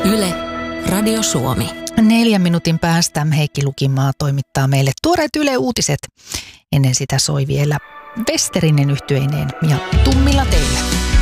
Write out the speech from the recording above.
Yle, Radio Suomi. 4 minuutin päästä Heikki Lukimaa toimittaa meille tuoreet Yle Uutiset. Ennen sitä soi vielä Westerinen yhtyeineen ja Tummilla teillä.